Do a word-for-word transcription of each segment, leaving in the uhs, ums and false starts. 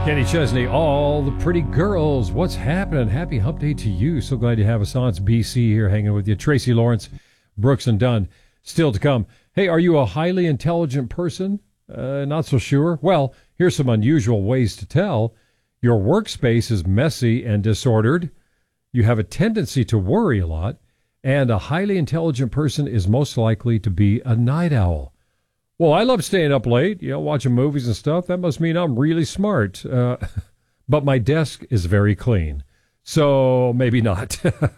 Kenny Chesney, all the pretty girls. What's happening? Happy hump day to you. So glad you have us on. It's B C here hanging with you. Tracy Lawrence, Brooks and Dunn. Still to come. Hey, are you a highly intelligent person? Uh, not so sure. Well, here's some unusual ways to tell. Your workspace is messy and disordered. You have a tendency to worry a lot. And a highly intelligent person is most likely to be a night owl. Well, I love staying up late, you know, watching movies and stuff. That must mean I'm really smart. Uh, but my desk is very clean. So maybe not.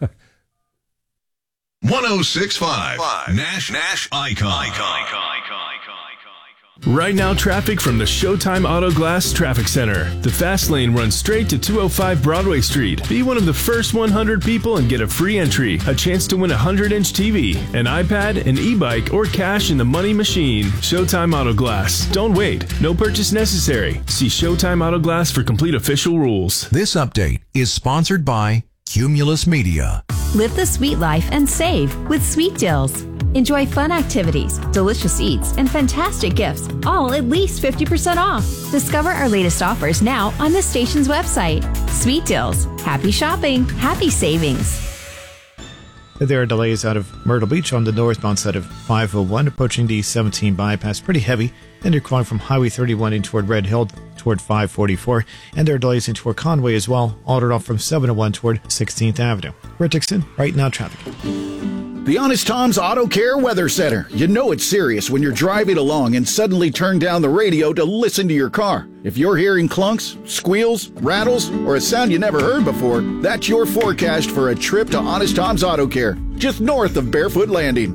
one oh six point five Nash Nash Icon. Icon. Right now, traffic from the Showtime Auto Glass Traffic Center. The fast lane runs straight to two oh five Broadway Street. Be one of the first one hundred people and get a free entry, a chance to win a one hundred inch T V, an iPad, an e-bike, or cash in the money machine. Showtime Auto Glass. Don't wait. No purchase necessary. See Showtime Auto Glass for complete official rules. This update is sponsored by Cumulus Media. Live the sweet life and save with Sweet Deals. Enjoy fun activities, delicious eats, and fantastic gifts, all at least fifty percent off. Discover our latest offers now on the station's website. Sweet Deals. Happy shopping, happy savings. There are delays out of Myrtle Beach on the northbound side of five oh one, approaching the seventeen bypass. Pretty heavy. And you're calling from Highway thirty-one in toward Red Hill toward five forty-four. And there are delays in toward Conway as well, altered off from seven oh one toward sixteenth Avenue. Rick Dixon, right now traffic. The Honest Tom's Auto Care Weather Center. You know it's serious when you're driving along and suddenly turn down the radio to listen to your car. If you're hearing clunks, squeals, rattles, or a sound you never heard before, that's your forecast for a trip to Honest Tom's Auto Care, just north of Barefoot Landing.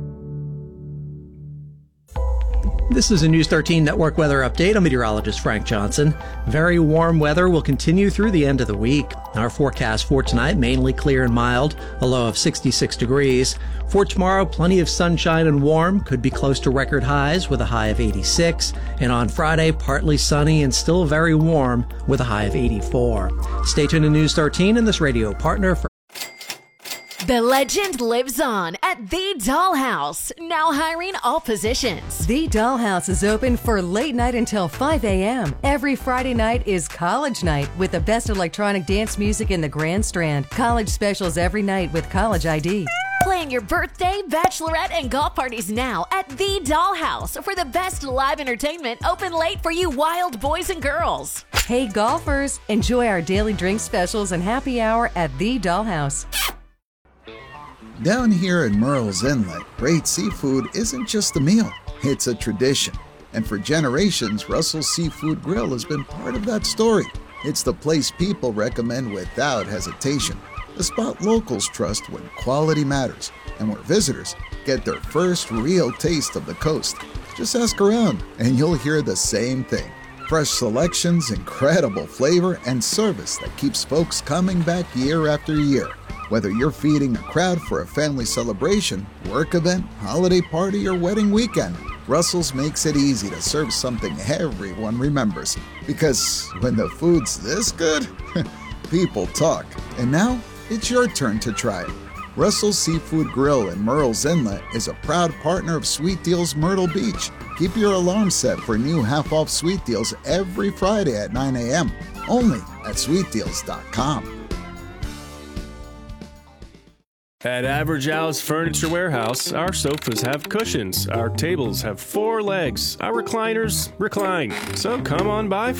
This is a News thirteen Network weather update. I'm meteorologist Frank Johnson. Very warm weather will continue through the end of the week. Our forecast for tonight, mainly clear and mild, a low of sixty-six degrees. For tomorrow, plenty of sunshine and warm, could be close to record highs with a high of eighty-six. And on Friday, partly sunny and still very warm with a high of eighty-four. Stay tuned to News thirteen and this radio partner for The legend lives on at The Dollhouse, now hiring all positions. The Dollhouse is open for late night until five a.m. Every Friday night is College Night with the best electronic dance music in the Grand Strand. College specials every night with College I D. Plan your birthday, bachelorette, and golf parties now at The Dollhouse for the best live entertainment open late for you wild boys and girls. Hey golfers, enjoy our daily drink specials and happy hour at The Dollhouse. Down here in Murrells Inlet, great seafood isn't just a meal, it's a tradition. And for generations, Russell's Seafood Grill has been part of that story. It's the place people recommend without hesitation, the spot locals trust when quality matters, and where visitors get their first real taste of the coast. Just ask around, and you'll hear the same thing. Fresh selections, incredible flavor, and service that keeps folks coming back year after year. Whether you're feeding a crowd for a family celebration, work event, holiday party, or wedding weekend, Russell's makes it easy to serve something everyone remembers. Because when the food's this good, people talk. And now, it's your turn to try it. Russell's Seafood Grill in Murrells Inlet is a proud partner of Sweet Deals Myrtle Beach. Keep your alarm set for new half-off Sweet Deals every Friday at nine a.m. Only at sweet deals dot com. At Average Al's Furniture Warehouse, our sofas have cushions, our tables have four legs, our recliners recline. So come on by